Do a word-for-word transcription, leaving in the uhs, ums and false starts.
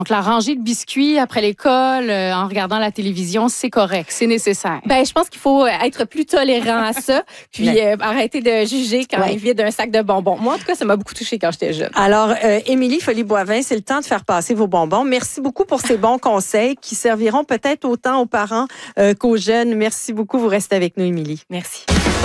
Donc, la rangée de biscuits après l'école, euh, en regardant la télévision, c'est correct, c'est nécessaire. Ben, je pense qu'il faut être plus tolérant à ça, puis euh, arrêter de juger quand ouais. il vide un sac de bonbons. Moi, en tout cas, ça m'a beaucoup touchée quand j'étais jeune. Alors, euh, Émilie Folly-Boivin, c'est le temps de faire passer vos bonbons. Merci beaucoup pour ces bons conseils qui serviront peut-être autant aux parents euh, qu'aux jeunes. Merci beaucoup. Vous restez avec nous, Émilie. Merci.